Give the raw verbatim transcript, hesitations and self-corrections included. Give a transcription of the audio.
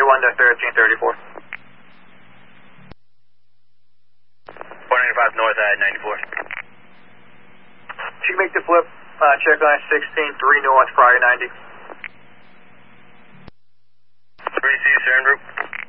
one to thirteen thirty-four. four ninety-five north at ninety-four. She can make the flip, uh, check line sixteen, three north, prior ninety. three C, sir, en route.